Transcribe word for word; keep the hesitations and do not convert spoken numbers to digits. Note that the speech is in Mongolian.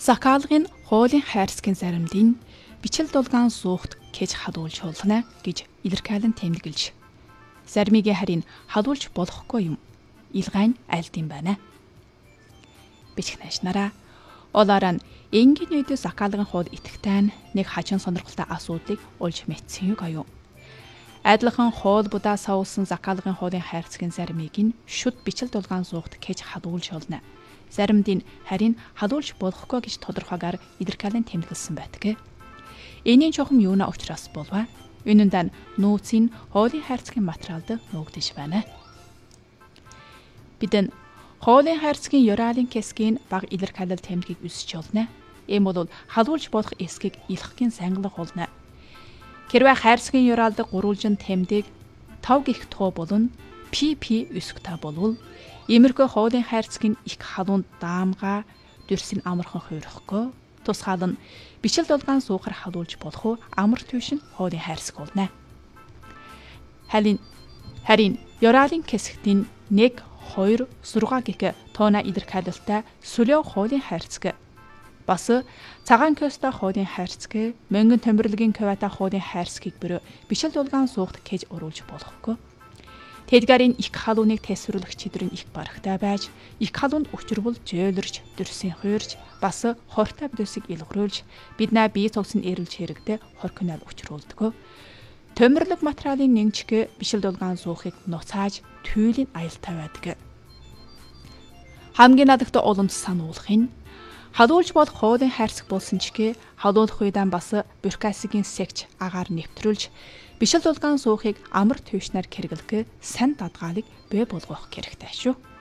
Сакалгын хуулийн хайрцгийн заримдын бичил дулгаан суухт кэж хадуулж болно гэж илэрхийлэн тэмдэглэж. Заримыг харин хадуулж болохгүй юм. Илгайн айлт юм байна. Бичгнэж нараа олаараа энгийн үед Сакалгын хууль итгэхтэй нэг хачин сонирхолтой асуудлыг олж мэдсэн үг аюу. Адилхан хоол будаа савуулсан Сакалгын хуулийн хайрцгийн заримыг нь шүд бичил дулгаан суухт кэж хадуулж болно. Заримд нь харин хадуулж болохгүй гэж тодорхойгоор илэрхийлэн тэмдэглэсэн байдаг. Энийн чухам юуна учраас болов? Үнэн дан нууцын хуулийн хайрцгийн материалд нуугдж байна. Бидэн хуулийн хайрцгийн ёраалын кэсгийн баг илэрхийлэл тэмдгийг үсэж олно. Ийм бол хадуулж болох эсгийг илхэхин сангилах болно. Хэрвээ хайрцгийн ёраалд гурвалжин тэмдэг тав гих тоо болон пи пи үсгтэй болвол иймэрхүү хуулийн хайрцгийн их халуунд даамга дүрсийн амархан хуйрахгүй тусгаал нь бичил дулгаан суухаар хадуулж болох уу амар төвшин хуулийн хайрцаг болно. Харин харин ёраалын кэсгтийн нэг хоёр сургаа гих тоона илэрхийлэлтэй сүлөө хуулийн хайрцаг бас цагаан кёста хуулийн хайрцаг мөнгөн томирлогийн квата хуулийн хайрцгийг бүрөө бичил дулгаан суухт кэж оруулж болохгүй. Тэдгээрийн их халууныг тесвэрлэх чидрэн их барахтай байж, их халуунд өчрвөл жөөлөрч, дүрсийн хуурж, бас хортой бүдэсийг илгрүүлж, биднээ бие цогцны эрэлж хэрэгдэ хорконол өчрүүлдэг. Томирлог материалын нэгжгэ бишил дулгаан суухыг нуцааж, түйлийн аюултай байдаг. Хамгийн надагт уламж сануулах нь хадуулж болох хуулийн хайрцаг болсон ч гэ хадуулах үедээ бас бюрократигийн секч агаар нэвтрүүлж бишил дулгаан суухыг амар төвшнөр хэрэглэх сан дадгаалыг бий болгох хэрэгтэй шүү.